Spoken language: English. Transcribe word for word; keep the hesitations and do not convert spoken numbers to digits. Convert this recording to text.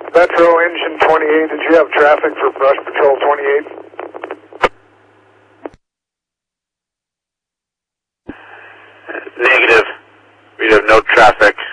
Metro Engine twenty-eight, did you have traffic for Brush Patrol twenty-eight? Negative. We have no traffic.